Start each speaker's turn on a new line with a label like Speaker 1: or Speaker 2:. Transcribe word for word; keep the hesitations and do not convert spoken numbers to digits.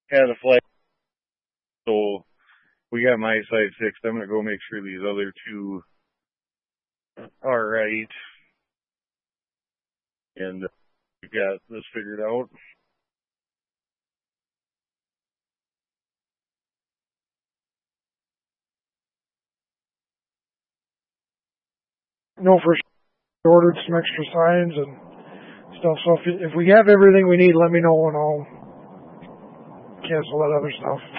Speaker 1: had a flag, so we got my side fixed. I'm gonna go make sure these other two are right, and we got this figured out.
Speaker 2: No, for sure, ordered some extra signs and stuff. So if if we have everything we need, let me know and I'll cancel that other stuff.